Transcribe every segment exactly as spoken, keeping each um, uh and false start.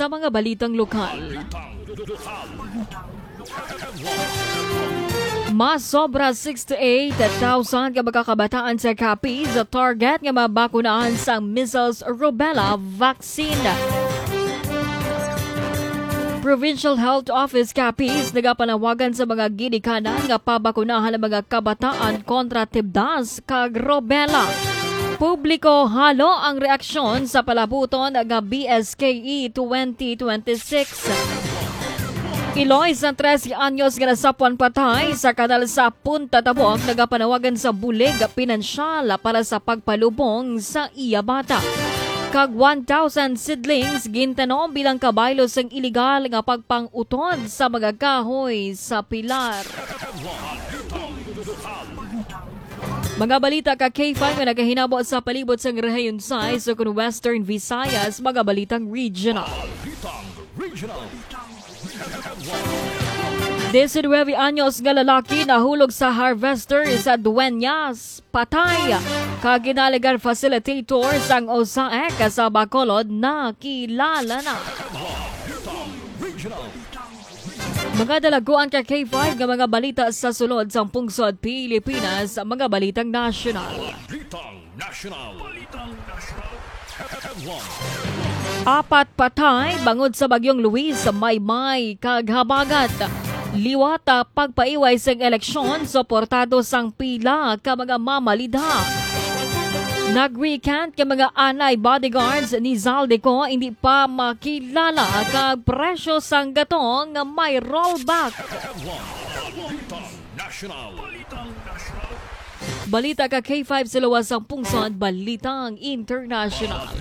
sa mga balitang lokal. Mas sobra sixty-eight thousand ka mga kabataan sa Capiz sa target nga mabakunahan sa measles rubella vaccine. Provincial Health Office Capiz nagapanawagan sa mga ginikanan nga pabakunahan ang mga kabataan kontra tibdas kag rubella. Publiko halo ang reaksyon sa palabuton nga B S K E twenty twenty-six. Iloy sa thirteen anyos nga nasapuan patay sa kanal sa Punta Tabok nagapanawagan sa bulig pinansyal para sa pagpalubong sa iya bata. Kag one thousand seedlings gintanom bilang kabaylo sang iligal nga pagpangutod sa mga kahoy sa pilar. Mga balita ka K five nga nagahinabo sa palibot sang Rehiyon size sa so Western Visayas, mga balitang regional. nineteen anyos nga lalaki nahulog sa harvester sa Dueñas, patay. Kaginalegar facilitator sang O S A E C sa Bacolod na kilala na. Mga dalaguan ka K five nga mga balita sa sulod sa pungsod Pilipinas, mga balitang nasyonal. Apat patay bangod sa bagyong Luis sa Maymay kag Habagat. Liwata pagpaiway sa eleksyon suportado sang pila ka mga mamalidha. Nag-recant ka mga anay bodyguards ni Zaldico hindi pa makilala kag presyo sang gatong nga may rollback. Balita ka K five sa luwas ang pungsod, balitang international.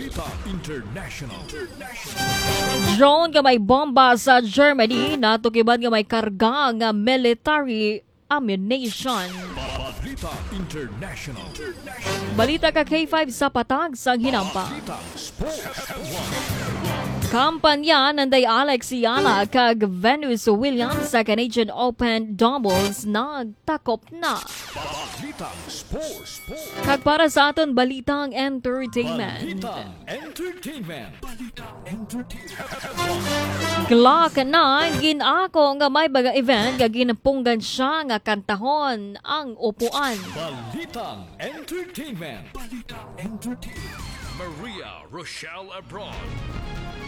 Drone nga may bomba sa Germany, natukiban nga may karga nga military ammunition. Balita ka K five sa patag sang hinampa. Kampanya nanday Alex Yala kag Venus Williams sa Canadian Open Doubles nagtakop na. Kag para sa aton balitang entertainment. Glock na ginako nga may baga event nga ginapunggan siya nga kantahon ang upuan. Balitang entertainment. Balitang entertainment. Maria Rochelle Abroad.